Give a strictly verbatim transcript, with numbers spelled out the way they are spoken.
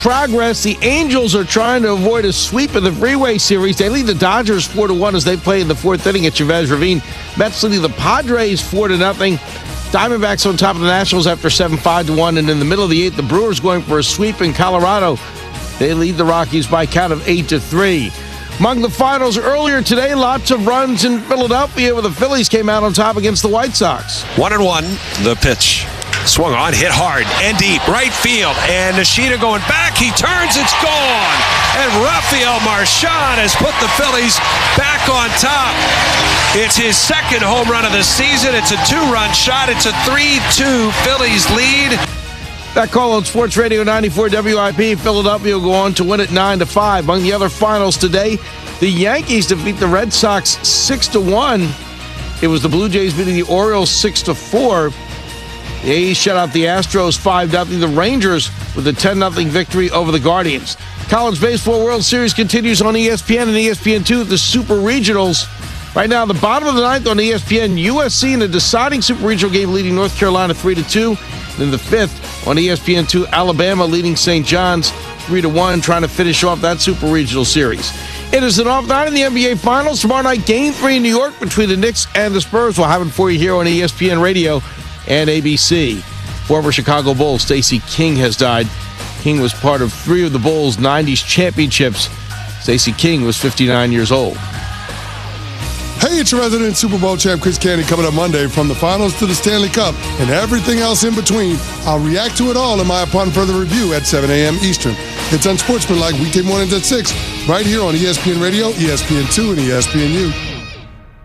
Progress. The Angels are trying to avoid a sweep in the Freeway Series. They lead the Dodgers four to one as they play in the fourth inning at Chavez Ravine. Mets leading the Padres four to nothing. Diamondbacks on top of the Nationals after seven five to one. And in the middle of the eighth, the Brewers going for a sweep in Colorado. They lead the Rockies by a count of eight to three. Among the finals earlier today, lots of runs in Philadelphia where the Phillies came out on top against the White Sox. One and one, the pitch. Swung on, hit hard and deep, right field, and Nishida going back, he turns, it's gone! And Rafael Marchand has put the Phillies back on top. It's his second home run of the season, it's a two-run shot, it's a three two Phillies lead. That call on Sports Radio ninety-four W I P. Philadelphia will go on to win it nine to five. Among the other finals today, the Yankees defeat the Red Sox six to one. It was the Blue Jays beating the Orioles six to four. The A's shut out the Astros five nothing. The Rangers with a ten nothing victory over the Guardians. College Baseball World Series continues on E S P N and E S P N two, the Super Regionals. Right now, the bottom of the ninth on E S P N, U S C in a deciding Super Regional game leading North Carolina three to two. And in the fifth on E S P N two, Alabama leading Saint John's three to one, trying to finish off that Super Regional Series. It is an off night in the N B A Finals. Tomorrow night, Game three in New York between the Knicks and the Spurs. We'll have it for you here on E S P N Radio and A B C. Former Chicago Bull Stacey King has died. King was part of three of the Bulls' nineties championships. Stacey King was fifty-nine years old. Hey, it's your resident Super Bowl champ, Chris Candy, coming up Monday. From the finals to the Stanley Cup and everything else in between, I'll react to it all in my Upon Further Review at seven a.m. Eastern. It's Unsportsmanlike weekday mornings at six, right here on E S P N Radio, E S P N two, and E S P N U.